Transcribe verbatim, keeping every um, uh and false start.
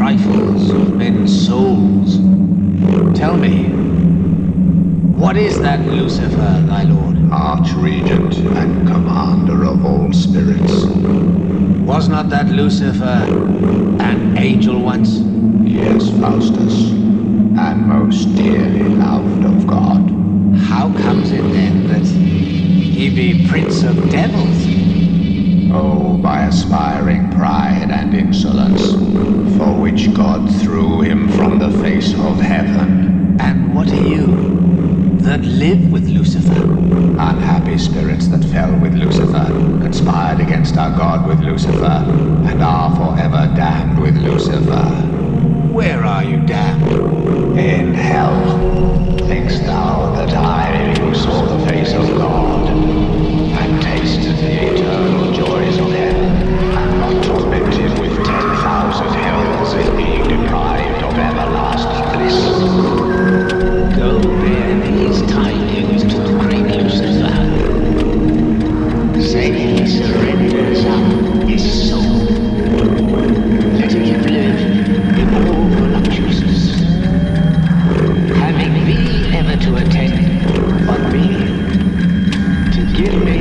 trifles of men's souls. Tell me, what is that Lucifer, thy lord? Archregent and commander of all spirits. Was not that Lucifer an angel once? Yes, Faustus, and most dearly loved of God. How comes it then that he be prince of devils? Oh, by aspiring pride and insolence, for which God threw him from the face of heaven. And what are you that live with Lucifer? Unhappy spirits that fell with Lucifer, conspired against our God with Lucifer, and are forever damned with Lucifer. Where are you damned? In hell. Thinkst thou that I, who saw the face of God, and tasted the eternal joys of heaven, am not tormented with ten thousand hells in being deprived of everlasting bliss? Go bear these tidings to the great Lucifer. Say he surrenders up his soul. Let him live in all voluptuousness, having thee ever to attend, but me to give me